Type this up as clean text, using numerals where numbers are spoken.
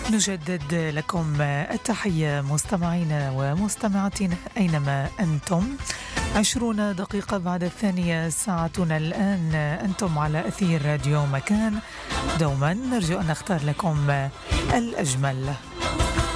نجدد لكم التحية مستمعينا ومستمعاتنا أينما أنتم. 20 دقيقة بعد 2 ساعتنا الآن، أنتم على أثير راديو مكان. دوما نرجو أن نختار لكم الأجمل.